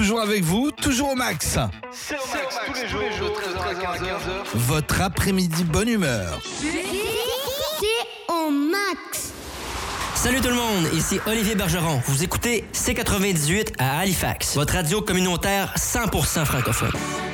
toujours avec vous, toujours au max. C'est au max, tous les jours, de 13h à 15h. Votre après-midi bonne humeur. C'est au max. Salut tout le monde, ici Olivier Bergeron. Vous écoutez C98 à Halifax, votre radio communautaire 100% francophone.